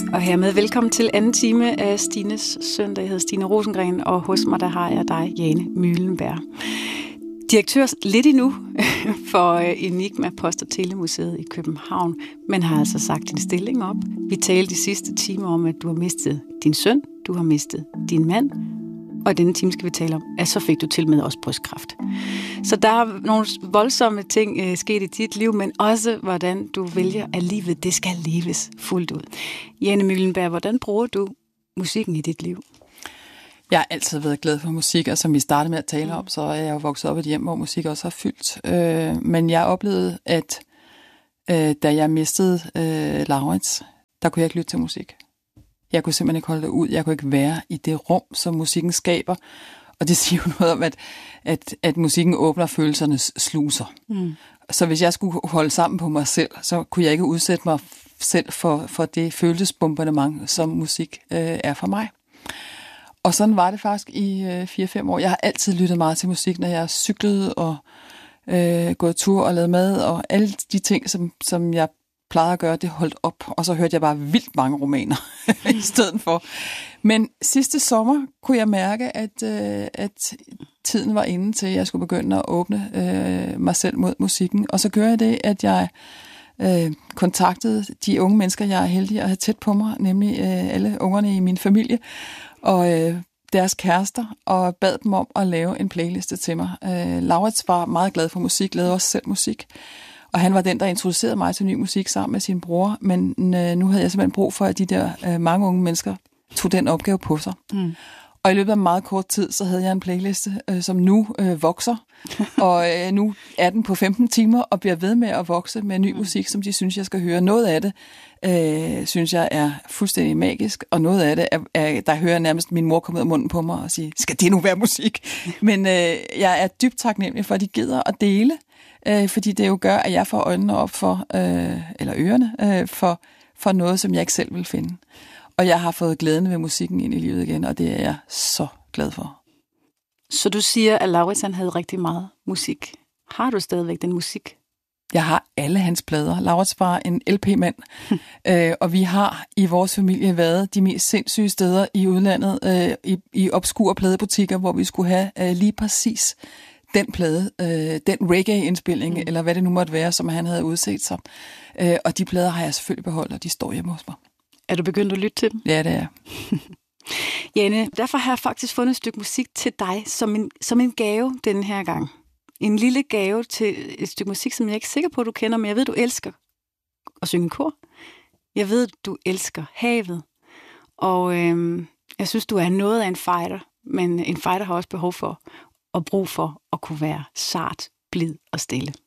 Og hermed velkommen til anden time af Stines søndag. Jeg hedder Stine Rosengren, og hos mig der har jeg dig, Jane Møhlenberg. Direktør lidt endnu for Enigma Post- og Telemuseet i København, men har altså sagt din stilling op. Vi talte de sidste timer om, at du har mistet din søn, du har mistet din mand, og i denne time skal vi tale om, at så fik du til med også brystkræft. Så der er nogle voldsomme ting sket i dit liv, men også hvordan du vælger, at livet det skal leves fuldt ud. Jane Møhlenberg, hvordan bruger du musikken i dit liv? Jeg har altid været glad for musik, og som vi startede med at tale om, så er jeg jo vokset op i et hjem, hvor musik også har fyldt. Men jeg oplevede, at da jeg mistede Laurits, der kunne jeg ikke lytte til musik. Jeg kunne simpelthen ikke holde det ud. Jeg kunne ikke være i det rum, som musikken skaber. Og det siger jo noget om, at musikken åbner følelsernes sluser. Så hvis jeg skulle holde sammen på mig selv, så kunne jeg ikke udsætte mig selv for det følelsesbombardement, som musik er for mig. Og sådan var det faktisk i 4-5 år. Jeg har altid lyttet meget til musik, når jeg cyklede og gået tur og lavet mad, og alle de ting, som jeg plejede at gøre, det holdt op. Og så hørte jeg bare vildt mange romaner i stedet for. Men sidste sommer kunne jeg mærke, at tiden var inde til, at jeg skulle begynde at åbne mig selv mod musikken. Og så gjorde jeg det, at jeg kontaktede de unge mennesker, jeg er heldig at have tæt på mig, nemlig alle ungerne i min familie, og deres kærester, og bad dem om at lave en playliste til mig. Laurits var meget glad for musik, lavede også selv musik, og han var den, der introducerede mig til ny musik sammen med sin bror, men nu havde jeg simpelthen brug for, at de der mange unge mennesker tog den opgave på sig. Og i løbet af meget kort tid, så havde jeg en playliste, som nu vokser, og nu er den på 15 timer, og bliver ved med at vokse med ny musik, som de synes, jeg skal høre. Noget af det, synes jeg, er fuldstændig magisk, og noget af det, der hører nærmest min mor komme ud af munden på mig og sige, skal det nu være musik? Men jeg er dybt taknemmelig for, at de gider at dele, fordi det jo gør, at jeg får øjnene op for, eller ørerne, for noget, som jeg ikke selv vil finde. Og jeg har fået glæden ved musikken ind i livet igen, og det er jeg så glad for. Så du siger, at Laurits havde rigtig meget musik. Har du stadigvæk den musik? Jeg har alle hans plader. Laurits var en LP-mand, og vi har i vores familie været de mest sindssyge steder i udlandet, i obskure pladebutikker, hvor vi skulle have lige præcis den plade, den reggae-indspilning, eller hvad det nu måtte være, som han havde udset sig. Og de plader har jeg selvfølgelig beholdt, og de står hjemme hos mig. Er du begyndt at lytte til dem? Ja, det er. Jane, derfor har jeg faktisk fundet et stykke musik til dig som en gave denne her gang. En lille gave til et stykke musik, som jeg er ikke sikker på, du kender, men jeg ved, du elsker at synge kor. Jeg ved, du elsker havet. Og jeg synes, du er noget af en fighter, men en fighter har også behov for og brug for at kunne være sart, blid og stille.